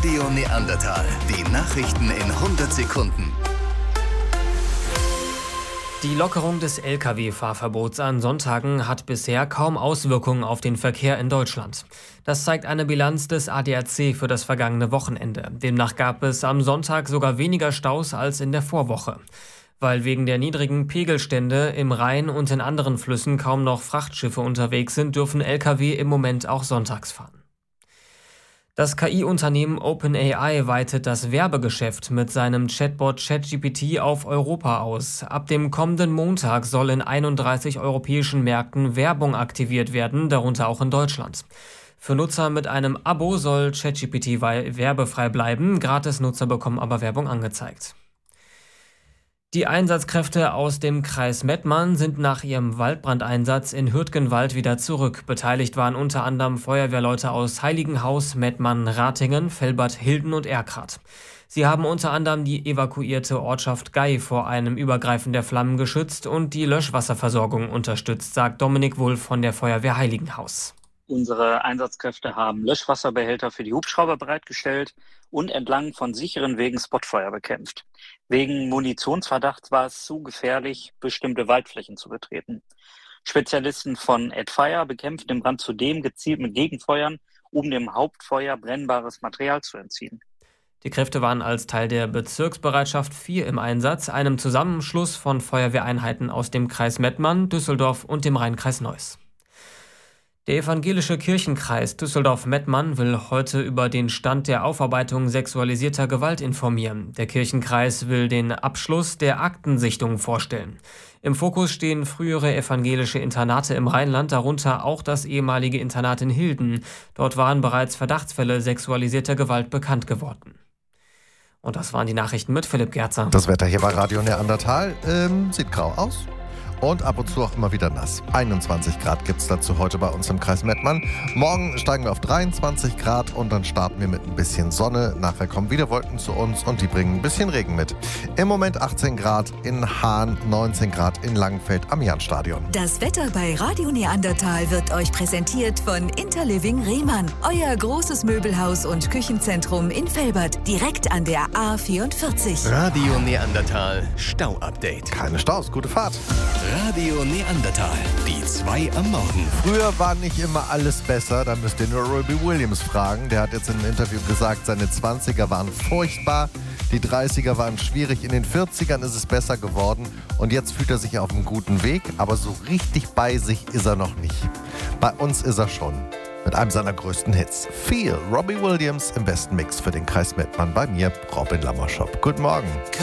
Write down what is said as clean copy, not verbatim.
Radio Neandertal. Die Nachrichten in 100 Sekunden. Die Lockerung des Lkw-Fahrverbots an Sonntagen hat bisher kaum Auswirkungen auf den Verkehr in Deutschland. Das zeigt eine Bilanz des ADAC für das vergangene Wochenende. Demnach gab es am Sonntag sogar weniger Staus als in der Vorwoche. Weil wegen der niedrigen Pegelstände im Rhein und in anderen Flüssen kaum noch Frachtschiffe unterwegs sind, dürfen Lkw im Moment auch sonntags fahren. Das KI-Unternehmen OpenAI weitet das Werbegeschäft mit seinem Chatbot ChatGPT auf Europa aus. Ab dem kommenden Montag soll in 31 europäischen Märkten Werbung aktiviert werden, darunter auch in Deutschland. Für Nutzer mit einem Abo soll ChatGPT werbefrei bleiben, Gratis-Nutzer bekommen aber Werbung angezeigt. Die Einsatzkräfte aus dem Kreis Mettmann sind nach ihrem Waldbrandeinsatz in Hürtgenwald wieder zurück. Beteiligt waren unter anderem Feuerwehrleute aus Heiligenhaus, Mettmann, Ratingen, Velbert-Hilden und Erkrath. Sie haben unter anderem die evakuierte Ortschaft Gey vor einem Übergreifen der Flammen geschützt und die Löschwasserversorgung unterstützt, sagt Dominik Wulff von der Feuerwehr Heiligenhaus. Unsere Einsatzkräfte haben Löschwasserbehälter für die Hubschrauber bereitgestellt und entlang von sicheren Wegen Spotfeuer bekämpft. Wegen Munitionsverdachts war es zu gefährlich, bestimmte Waldflächen zu betreten. Spezialisten von AdFire bekämpften den Brand zudem gezielt mit Gegenfeuern, um dem Hauptfeuer brennbares Material zu entziehen. Die Kräfte waren als Teil der Bezirksbereitschaft 4 im Einsatz, einem Zusammenschluss von Feuerwehreinheiten aus dem Kreis Mettmann, Düsseldorf und dem Rhein-Kreis Neuss. Der evangelische Kirchenkreis Düsseldorf-Mettmann will heute über den Stand der Aufarbeitung sexualisierter Gewalt informieren. Der Kirchenkreis will den Abschluss der Aktensichtung vorstellen. Im Fokus stehen frühere evangelische Internate im Rheinland, darunter auch das ehemalige Internat in Hilden. Dort waren bereits Verdachtsfälle sexualisierter Gewalt bekannt geworden. Und das waren die Nachrichten mit Philipp Gerzer. Das Wetter hier bei Radio Neandertal sieht grau aus. Und ab und zu auch immer wieder nass. 21 Grad gibt es dazu heute bei uns im Kreis Mettmann. Morgen steigen wir auf 23 Grad und dann starten wir mit ein bisschen Sonne. Nachher kommen wieder Wolken zu uns und die bringen ein bisschen Regen mit. Im Moment 18 Grad in Hahn, 19 Grad in Langenfeld am Jahnstadion. Das Wetter bei Radio Neandertal wird euch präsentiert von Interliving Rehmann. Euer großes Möbelhaus und Küchenzentrum in Velbert, direkt an der A44. Radio Neandertal Stau-Update. Keine Staus, gute Fahrt. Radio Neandertal, die 2 am Morgen. Früher war nicht immer alles besser, da müsst ihr nur Robbie Williams fragen. Der hat jetzt in einem Interview gesagt, seine 20er waren furchtbar, die 30er waren schwierig, in den 40ern ist es besser geworden und jetzt fühlt er sich auf einem guten Weg, aber so richtig bei sich ist er noch nicht. Bei uns ist er schon. Mit einem seiner größten Hits. Feel, Robbie Williams im besten Mix für den Kreis Mettmann. Bei mir, Robin Lammerschop. Guten Morgen.